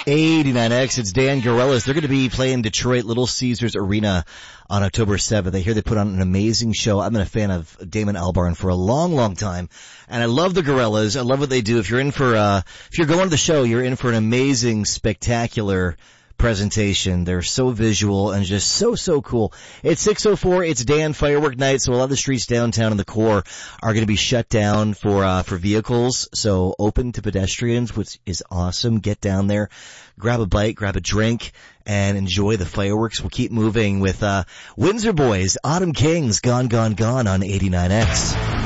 89X, it's Dan Gorellas. They're going to be playing Detroit Little Caesars Arena on October 7th. I hear they put on an amazing show. I've been a fan of Damon Albarn for a long, long time. And I love the Gorellas. I love what they do. If you're if you're going to the show, you're in for an amazing, spectacular presentation. They're so visual and just so cool. It's 6:04. It's Dan Firework Night, so a lot of the streets downtown in the core are going to be shut down for vehicles. So open to pedestrians, which is awesome. Get down there, grab a bite, grab a drink, and enjoy the fireworks. We'll keep moving with Windsor Boys, Autumn Kings, Gone, Gone, Gone on 89X.